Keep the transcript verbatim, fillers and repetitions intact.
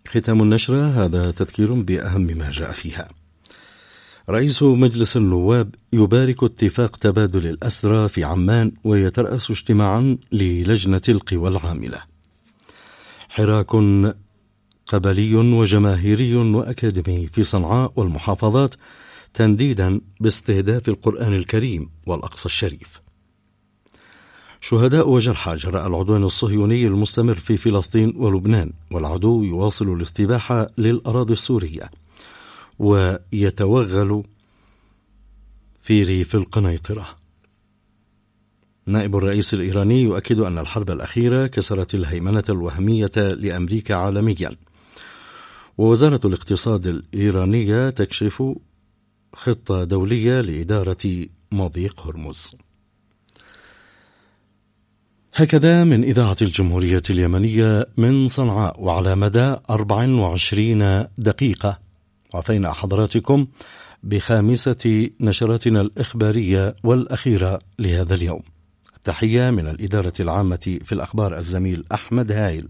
ختام النشرة، هذا تذكير بأهم ما جاء فيها. رئيس مجلس النواب يبارك اتفاق تبادل الأسرى في عمان ويترأس اجتماعا للجنة القوى العاملة. حراك قبلي وجماهيري وأكاديمي في صنعاء والمحافظات تنديدا باستهداف القرآن الكريم والأقصى الشريف. شهداء وجرحى جراء العدوان الصهيوني المستمر في فلسطين ولبنان، والعدو يواصل الاستباحة للأراضي السورية ويتوغل في ريف القنيطرة. نائب الرئيس الإيراني يؤكد أن الحرب الأخيرة كسرت الهيمنة الوهمية لأمريكا عالميا. ووزارة الاقتصاد الإيرانية تكشف خطة دولية لإدارة مضيق هرمز. هكذا من إذاعة الجمهورية اليمنية من صنعاء، وعلى مدى أربع وعشرين دقيقة وفينا حضراتكم بخامسة نشراتنا الإخبارية والأخيرة لهذا اليوم. التحية من الإدارة العامة في الأخبار الزميل أحمد هايل.